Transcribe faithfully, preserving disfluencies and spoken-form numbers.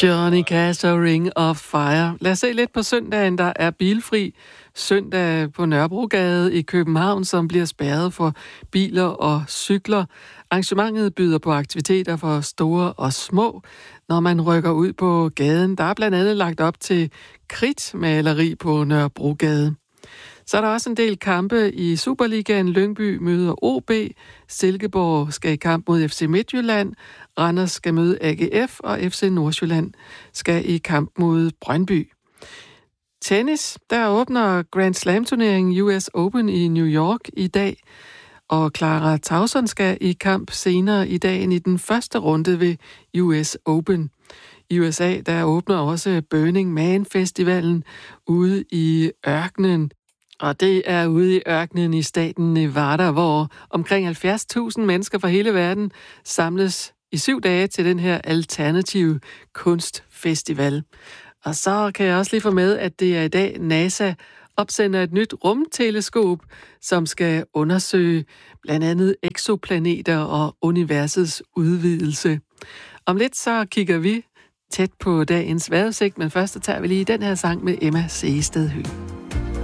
Johnny Cash og Ring of Fire. Lad os se lidt på søndagen, der er bilfri. Søndag på Nørrebrogade i København, som bliver spærret for biler og cykler. Arrangementet byder på aktiviteter for store og små, når man rykker ud på gaden. Der er blandt andet lagt op til kridtmaleri på Nørrebrogade. Så er der også en del kampe i Superligaen. Lyngby møder O B, Silkeborg skal i kamp mod F C Midtjylland, Randers skal møde A G F, og F C Nordsjælland skal i kamp mod Brøndby. Tennis, der åbner Grand Slam-turneringen U S Open i New York i dag, og Clara Tauson skal i kamp senere i dag i den første runde ved U S Open. I U S A, der åbner også Burning Man-festivalen ude i ørkenen. Og det er ude i ørkenen i staten Nevada, hvor omkring halvfjerds tusind mennesker fra hele verden samles i syv dage til den her alternative kunstfestival. Og så kan jeg også lige få med, at det er i dag NASA opsender et nyt rumteleskop, som skal undersøge blandt andet eksoplaneter og universets udvidelse. Om lidt så kigger vi tæt på dagens vejrudsigt, men først så tager vi lige den her sang med Emma Seested Høgh.